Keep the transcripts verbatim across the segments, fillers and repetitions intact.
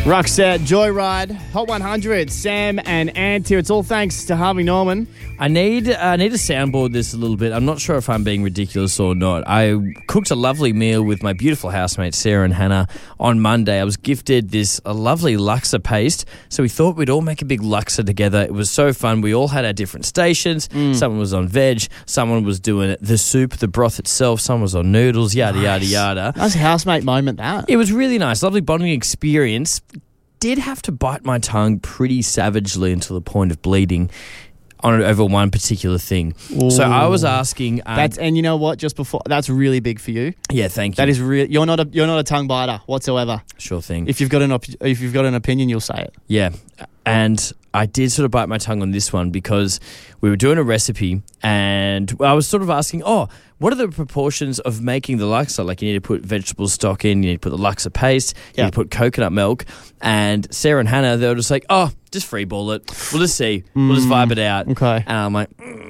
Roxette, Joyride, Hot one hundred, Sam and Ant here. It's all thanks to Harvey Norman. I need uh, I need to soundboard this a little bit. I'm not sure if I'm being ridiculous or not. I cooked a lovely meal with my beautiful housemates Sarah and Hannah on Monday. I was gifted this a lovely laksa paste, so we thought we'd all make a big laksa together. It was so fun. We all had our different stations. Mm. Someone was on veg, someone was doing the soup, the broth itself, someone was on noodles, yada, nice. yada, yada. Nice housemate moment, that. It was really nice. Lovely bonding experience. Did have to bite my tongue pretty savagely until the point of bleeding on over one particular thing. Ooh. So I was asking, um, that's and you know what? Just before that's really big for you. Yeah, thank you. That is real. You're not a you're not a tongue biter whatsoever. Sure thing. If you've got an op- if you've got an opinion, you'll say it. Yeah, and I did sort of bite my tongue on this one because we were doing a recipe and I was sort of asking, oh, what are the proportions of making the laksa? Like you need to put vegetable stock in, you need to put the laksa paste, you yeah. need to put coconut milk. And Sarah and Hannah, they were just like, oh, just freeball it. We'll just see. Mm, we'll just vibe it out. Okay. And I'm like,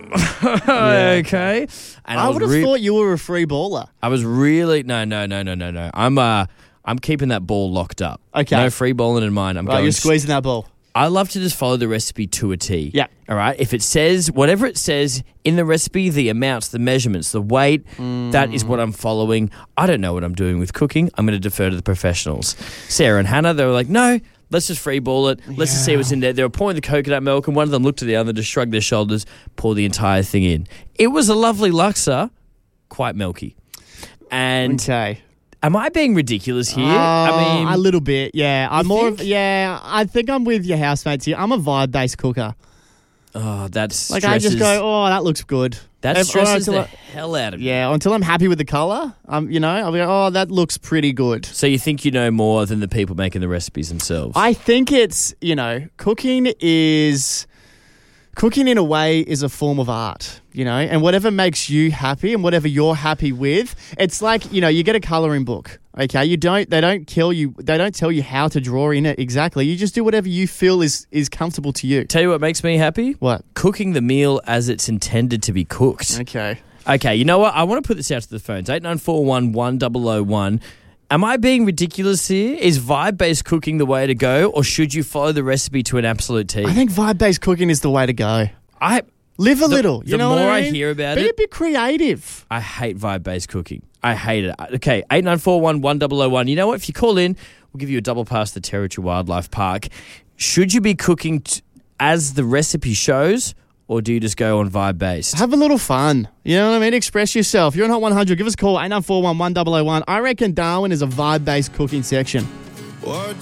yeah. okay. And I, I would have re- thought you were a free baller. I was really, no, no, no, no, no, no. I'm, uh, I'm keeping that ball locked up. Okay. No free balling in mind. I'm right, going. You're squeezing that ball. I love to just follow the recipe to a T. Yeah. All right. If it says, whatever it says in the recipe, the amounts, the measurements, the weight, mm. that is what I'm following. I don't know what I'm doing with cooking. I'm going to defer to the professionals. Sarah and Hannah, they were like, no, let's just freeball it. Let's yeah. just see what's in there. They were pouring the coconut milk, and one of them looked at the other, just shrugged their shoulders, pour the entire thing in. It was a lovely laksa, quite milky. And okay. Am I being ridiculous here? Uh, I mean, a little bit, yeah. I'm more think? of, yeah, I think I'm with your housemates here. I'm a vibe-based cooker. Oh, that's like I just go, oh, that looks good. That if, stresses the I, hell out of me. Yeah, until I'm happy with the colour, um, you know, I'll be like, oh, that looks pretty good. So you think you know more than the people making the recipes themselves? I think it's, you know, cooking is... Cooking in a way is a form of art, you know, and whatever makes you happy and whatever you're happy with, it's like, you know, you get a colouring book, okay? You don't, they don't kill you, they don't tell you how to draw in it exactly. You just do whatever you feel is, is comfortable to you. Tell you what makes me happy? What? Cooking the meal as it's intended to be cooked. Okay. Okay, you know what? I want to put this out to the phones. eight nine four one, one zero zero one. Am I being ridiculous here? Is vibe-based cooking the way to go, or should you follow the recipe to an absolute T? I think vibe-based cooking is the way to go. I Live a the, little. You the know more what I, I mean? hear about Be it... a bit creative. I hate vibe-based cooking. I hate it. Okay, eight nine four one, one zero zero one. You know what? If you call in, we'll give you a double pass to the Territory Wildlife Park. Should you be cooking t- as the recipe shows, or do you just go on vibe-based? Have a little fun. You know what I mean? Express yourself. You're on Hot one hundred. Give us a call, eight nine four one, one zero zero one. I reckon Darwin is a vibe-based cooking section.